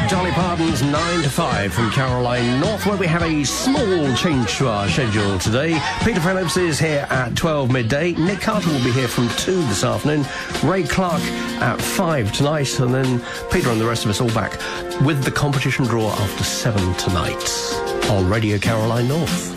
Dolly Parton's 9 to 5 from Caroline North, where we have a small change to our schedule today. Peter Phillips is here at 12 midday. Nick Carter will be here from 2 this afternoon. Ray Clark at 5 tonight. And then Peter and the rest of us all back with the competition draw after 7 tonight on Radio Caroline North.